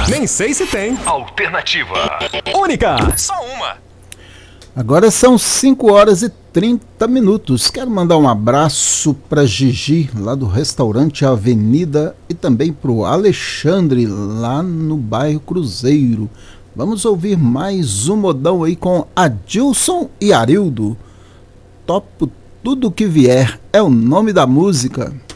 Nem sei se tem. Alternativa. Única. Só uma. Agora são 5 horas e 30 minutos. Quero mandar um abraço para Gigi, lá do restaurante Avenida, e também para o Alexandre, lá no bairro Cruzeiro. Vamos ouvir mais um modão aí com Adilson e Arildo. Topo tudo que vier, é o nome da música.